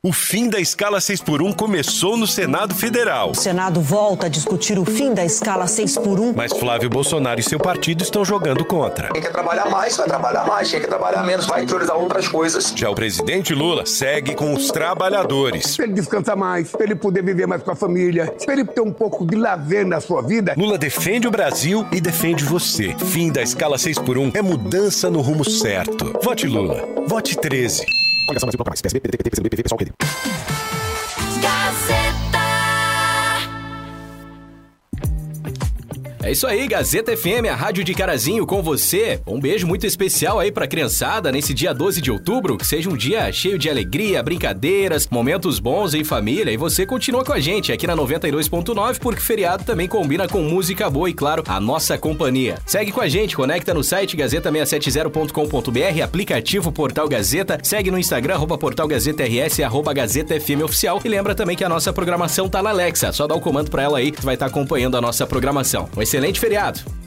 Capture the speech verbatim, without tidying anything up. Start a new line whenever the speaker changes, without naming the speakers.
O fim da escala seis por um começou no Senado Federal.
O Senado volta a discutir o fim da escala seis por um.
Mas Flávio Bolsonaro e seu partido estão jogando contra.
Quem quer trabalhar mais, vai trabalhar mais. Quem quer trabalhar menos, vai priorizar outras coisas.
Já o presidente Lula segue com os trabalhadores.
Pra ele descansar mais, pra ele poder viver mais com a família, pra ele ter um pouco de lazer na sua vida.
Lula defende o Brasil e defende você. Fim da escala seis por um é mudança no rumo certo. Vote Lula. Vote treze.
Coligação Brasil Mais. P S B, P D T, P C do B, P V, pessoal, P D.
É isso aí, Gazeta F M, a rádio de Carazinho com você. Um beijo muito especial aí pra criançada nesse dia doze de outubro, que seja um dia cheio de alegria, brincadeiras, momentos bons em família, e você continua com a gente aqui na noventa e dois ponto nove, porque feriado também combina com música boa e, claro, a nossa companhia. Segue com a gente, conecta no site gazeta seiscentos e setenta ponto com ponto b r, aplicativo Portal Gazeta, segue no Instagram, arroba Portal Gazeta R S, arroba Gazeta F M Oficial, e lembra também que a nossa programação tá na Alexa, só dá o comando pra ela aí que tu vai estar acompanhando a nossa programação. Um excelente feriado!